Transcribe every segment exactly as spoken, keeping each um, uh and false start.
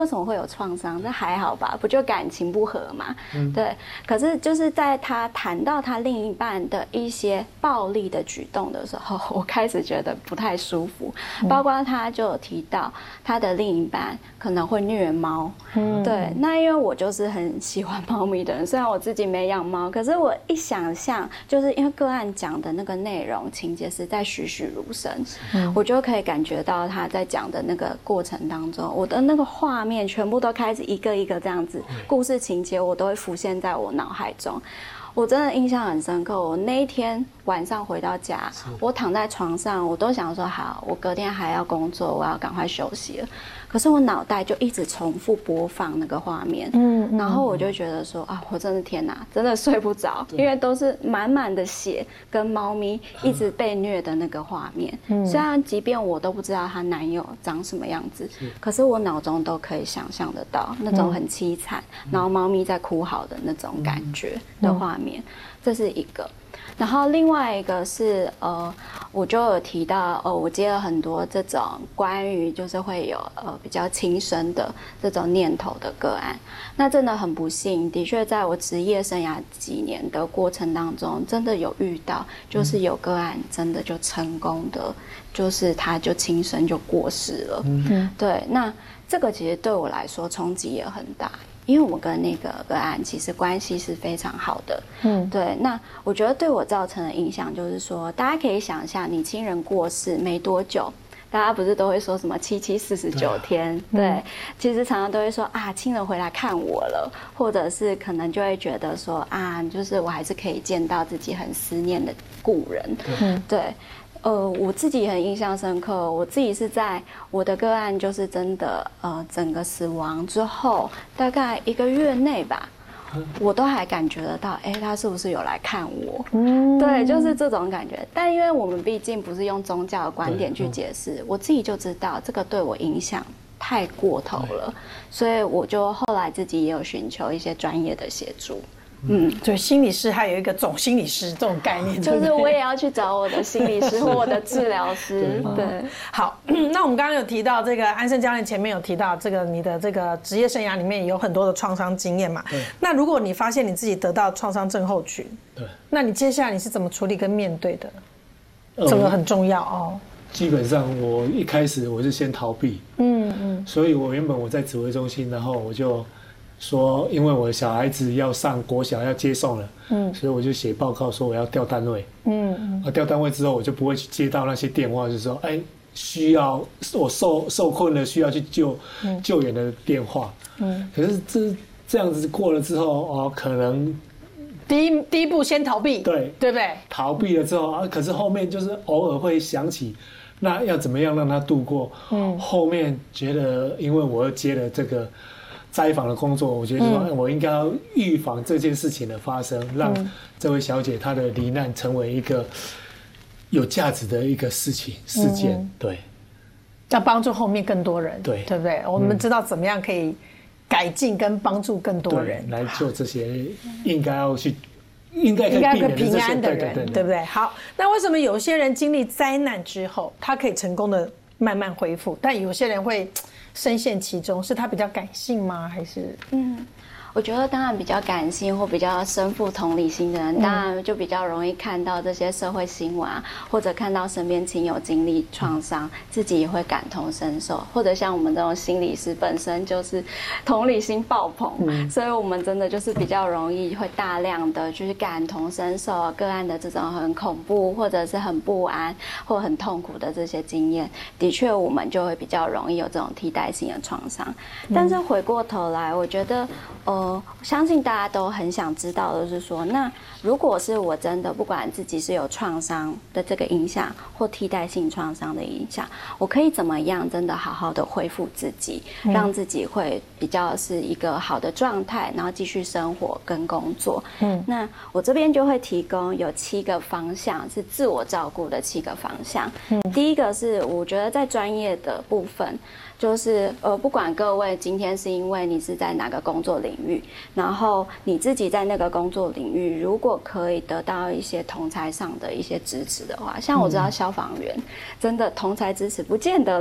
为什么会有创伤？那还好吧，不就感情不和嘛？嗯、对。可是就是在他谈到他另一半的一些暴力的举动的时候，我开始觉得不太舒服。嗯、包括他就有提到他的另一半可能会虐猫。嗯，对。那因为我就是很喜欢猫咪的人，虽然我自己没养猫，可是我一想象，就是因为个案讲的那个内容情节实在栩栩如生，嗯、我就可以感觉到他在讲的那个过程当中，我的那个画面。全部都开始一个一个这样子，故事情节我都会浮现在我脑海中。我真的印象很深刻。我那一天晚上回到家，我躺在床上，我都想说好，我隔天还要工作，我要赶快休息了。可是我脑袋就一直重复播放那个画面，嗯，然后我就觉得说啊，我真的天哪，真的睡不着，因为都是满满的血跟猫咪一直被虐的那个画面。嗯，虽然即便我都不知道她男友长什么样子，可是我脑中都可以想象得到那种很凄惨，然后猫咪在哭嚎的那种感觉的画面，这是一个。然后另外一个是呃，我就有提到呃，我接了很多这种关于就是会有呃比较轻生的这种念头的个案。那真的很不幸，的确在我职业生涯几年的过程当中，真的有遇到，就是有个案真的就成功的，就是他就轻生就过世了。嗯，对，那这个其实对我来说冲击也很大。因为我跟那个个案其实关系是非常好的，嗯，对。那我觉得对我造成的影响就是说，大家可以想象，你亲人过世没多久，大家不是都会说什么七七四十九天？对，嗯、其实常常都会说啊，亲人回来看我了，或者是可能就会觉得说啊，就是我还是可以见到自己很思念的故人，嗯，对。呃，我自己很印象深刻，我自己是在我的个案就是真的呃整个死亡之后大概一个月内吧，我都还感觉得到，哎，他是不是有来看我？嗯，对，就是这种感觉。但因为我们毕竟不是用宗教的观点去解释，嗯、我自己就知道这个对我影响太过头了，所以我就后来自己也有寻求一些专业的协助。 嗯，对，心理师还有一个总心理师这种概念， 就是我也要去找我的心理师或我的治疗师。对，对好，那我们刚刚有提到这个安生教练前面有提到这个你的这个职业生涯里面有很多的创伤经验嘛？对。那如果你发现你自己得到创伤症候群，对，那你接下来你是怎么处理跟面对的？这个很重要哦。 基本上我一开始我是先逃避，嗯嗯，所以我原本我在指挥中心，然后我就。说，因为我的小孩子要上国小要接送了，嗯，所以我就写报告说我要调单位，嗯嗯，啊调单位之后我就不会去接到那些电话，就是说，哎，需要我受受困了需要去救、嗯、救援的电话，嗯，可是这这样子过了之后，哦，可能第一第一步先逃避， 对对不对？ 逃避了之后啊，可是后面就是偶尔会想起，那要怎么样让他度过？嗯，后面觉得因为我又接了这个。采访的工作，我觉得说，我应该要预防这件事情的发生，嗯、让这位小姐她的罹难成为一个有价值的一个事情事件，嗯、对， 要帮助后面更多人， 对， 对不对？我们知道怎么样可以改进跟帮助更多人， 来救这些应该要去应该可以避免的平安的人， 对对 对, 对, 对不对？好，那为什么有些人经历灾难之后，他可以成功的慢慢恢复，但有些人会深陷其中？是他比较感性吗？还是嗯？我觉得当然比较感性或比较身负同理心的人，当然就比较容易看到这些社会新闻啊，或者看到身边亲友经历创伤，自己也会感同身受，或者像我们这种心理师本身就是同理心爆棚，嗯、所以我们真的就是比较容易会大量的去感同身受个案的这种很恐怖或者是很不安或很痛苦的这些经验，的确我们就会比较容易有这种替代性的创伤。但是回过头来，我觉得呃。我相信大家都很想知道的是说，那如果是我真的不管自己是有创伤的这个影响或替代性创伤的影响，我可以怎么样真的好好的恢复自己，嗯、让自己会比较是一个好的状态，然后继续生活跟工作。嗯，那我这边就会提供有七个方向，是自我照顾的七个方向。嗯，第一个是我觉得在专业的部分。就是呃，不管各位今天是因为你是在哪个工作领域，然后你自己在那个工作领域，如果可以得到一些同侪上的一些支持的话，像我知道消防员、嗯、真的同侪支持不见得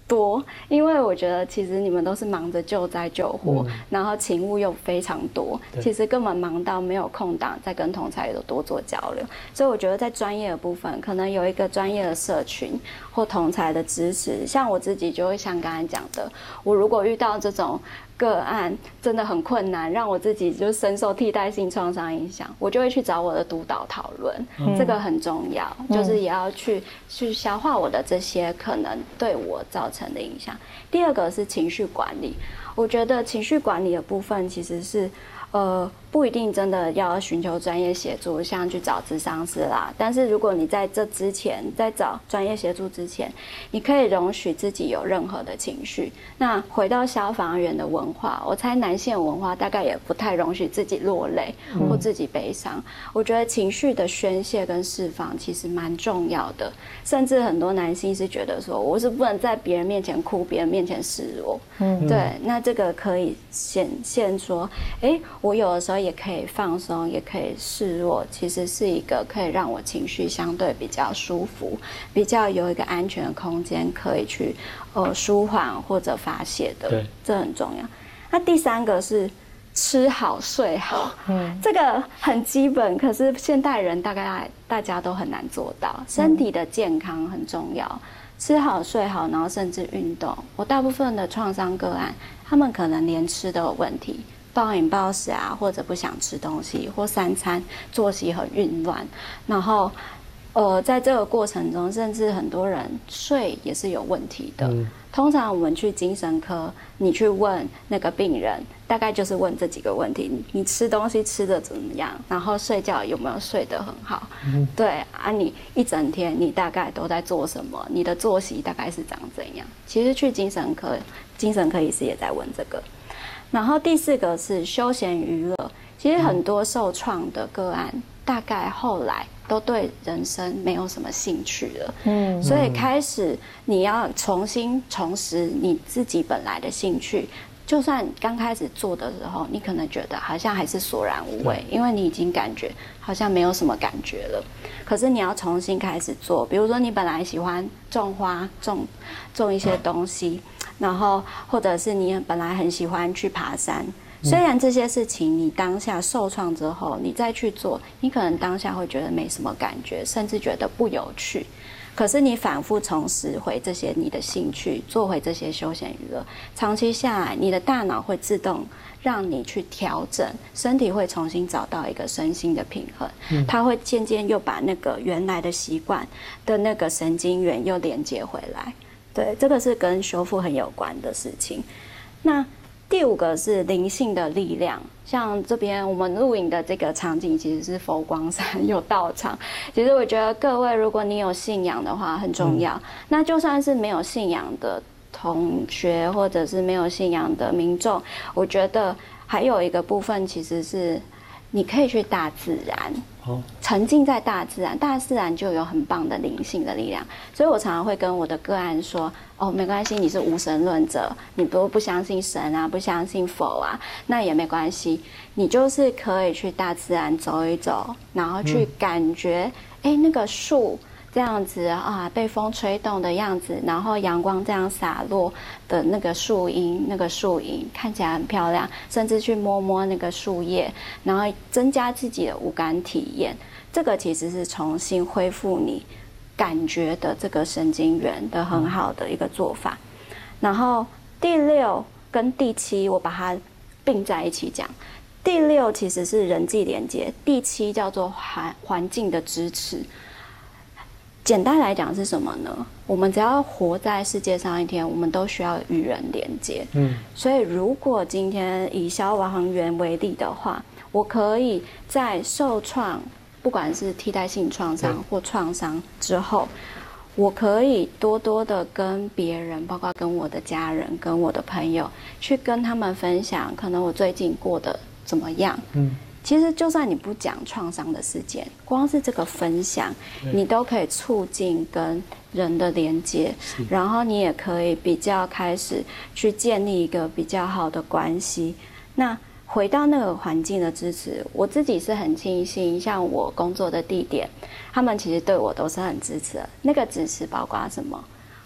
多，因为我觉得其实你们都是忙着救灾救火，嗯、然后勤务又非常多，其实根本忙到没有空档再跟同才有多做交流。所以我觉得在专业的部分，可能有一个专业的社群或同才的支持，像我自己就会像刚才讲的，我如果遇到这种个案真的很困难，让我自己就深受替代性创伤影响，我就会去找我的督导讨论，嗯、这个很重要，就是也要去去消化我的这些可能对我造成的影响。第二个是情绪管理，我觉得情绪管理的部分其实是呃，不一定真的要寻求专业协助，像去找咨商师啦。但是如果你在这之前，在找专业协助之前，你可以容许自己有任何的情绪。那回到消防员的文化，我猜男性文化大概也不太容许自己落泪或自己悲伤。嗯、我觉得情绪的宣泄跟释放其实蛮重要的，甚至很多男性是觉得说，我是不能在别人面前哭，别人面前示弱。嗯，对，那这个可以显现说，哎。我有的时候也可以放松，也可以示弱，其实是一个可以让我情绪相对比较舒服，比较有一个安全的空间可以去呃舒缓或者发泄的，对，这很重要。那第三个是吃好睡好，嗯，这个很基本，可是现代人大概大家都很难做到。身体的健康很重要，吃好睡好，然后甚至运动。我大部分的创伤个案，他们可能连吃都有问题。暴饮暴食啊，或者不想吃东西，或三餐作息很混乱，然后，呃，在这个过程中，甚至很多人睡也是有问题的。嗯、通常我们去精神科，你去问那个病人，大概就是问这几个问题：你吃东西吃得怎么样？然后睡觉有没有睡得很好？嗯、对啊，你一整天你大概都在做什么？你的作息大概是长怎样？其实去精神科，精神科医师也在问这个。然后第四个是休闲娱乐，其实很多受创的个案，大概后来都对人生没有什么兴趣了，嗯，所以开始你要重新重拾你自己本来的兴趣，就算刚开始做的时候，你可能觉得好像还是索然无味，因为你已经感觉好像没有什么感觉了。可是你要重新开始做，比如说你本来喜欢种花、种种一些东西。然后，或者是你本来很喜欢去爬山，虽然这些事情你当下受创之后，你再去做，你可能当下会觉得没什么感觉，甚至觉得不有趣。可是你反复重拾回这些你的兴趣，做回这些休闲娱乐，长期下来，你的大脑会自动让你去调整，身体会重新找到一个身心的平衡，嗯、它会渐渐又把那个原来的习惯的那个神经元又连接回来。对，这个是跟修复很有关的事情。那第五个是灵性的力量，像这边我们录影的这个场景其实是佛光山有道场。其实我觉得各位，如果你有信仰的话，很重要。嗯、那就算是没有信仰的同学，或者是没有信仰的民众，我觉得还有一个部分其实是你可以去大自然。沉浸在大自然，大自然就有很棒的灵性的力量，所以我常常会跟我的个案说：哦，没关系，你是无神论者，你不不相信神啊，不相信佛啊，那也没关系，你就是可以去大自然走一走，然后去感觉，哎、嗯，那个树这样子啊，被风吹动的样子，然后阳光这样洒落的那个树荫，那个树影看起来很漂亮，甚至去摸摸那个树叶，然后增加自己的五感体验。这个其实是重新恢复你感觉的这个神经元的很好的一个做法。然后第六跟第七我把它并在一起讲。第六其实是人际连接，第七叫做环环境的支持。简单来讲是什么呢？我们只要活在世界上一天，我们都需要与人连接。嗯，所以如果今天以消防员为例的话，我可以在受创，不管是替代性创伤或创伤之后，我可以多多的跟别人，包括跟我的家人、跟我的朋友，去跟他们分享，可能我最近过得怎么样。嗯。其实，就算你不讲创伤的事件，光是这个分享，你都可以促进跟人的连接，然后你也可以比较开始去建立一个比较好的关系。那回到那个环境的支持，我自己是很庆幸，像我工作的地点，他们其实对我都是很支持的。那个支持包括什么？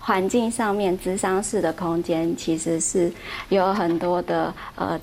环境上面，咨商室的空间其实是有很多的呃